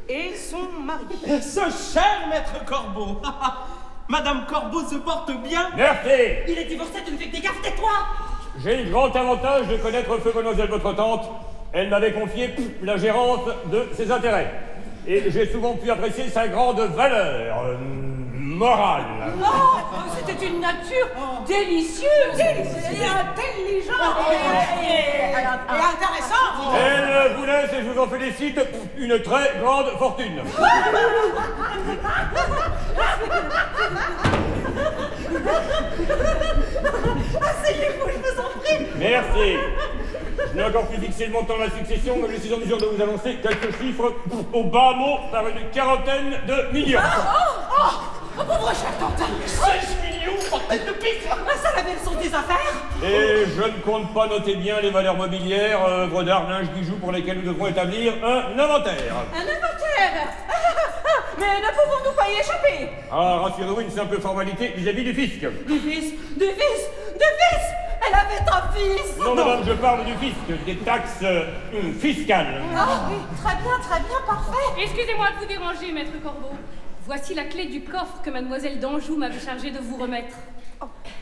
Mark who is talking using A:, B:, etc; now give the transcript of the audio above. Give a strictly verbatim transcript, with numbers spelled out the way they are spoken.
A: et son mari.
B: Ce cher maître Corbeau. Madame Corbeau se porte bien.
C: Merci.
A: Il est divorcé d'une fille des gaffes, tais-toi.
C: J'ai le grand avantage de connaître feu mademoiselle votre tante. Elle m'avait confié pff, la gérance de ses intérêts. Et j'ai souvent pu apprécier sa grande valeur euh, morale.
D: Oh, c'était une nature délicieuse et intelligente et, et intéressante.
C: Elle vous laisse, et je vous en félicite, une très grande fortune.
D: Asseyez-vous, je vous en prie.
C: Merci. Je n'ai encore pu fixer le montant de la succession, mais je suis en mesure de vous annoncer quelques chiffres au bas mot par une quarantaine de millions.
D: Oh, oh, oh, pauvre cher tante.
B: seize millions, bordel de pique.
D: Ah, ça la belle sont des affaires.
C: Et je ne compte pas noter bien les valeurs mobilières, œuvres d'art, linge, bijoux pour lesquels nous devrons établir un inventaire.
D: Un inventaire. Ah, ah, ah, mais ne pouvons-nous pas y échapper?
C: Ah, rassurez-vous, une simple formalité vis-à-vis du fisc.
D: Du fils, du fils, du fils. Elle avait un fils.
C: Non, madame, je parle du fisc, des taxes euh, fiscales.
D: Ah oui, très bien, très bien, parfait.
E: Excusez-moi de vous déranger, maître Corbeau. Voici la clé du coffre que mademoiselle d'Anjou m'avait chargé de vous remettre.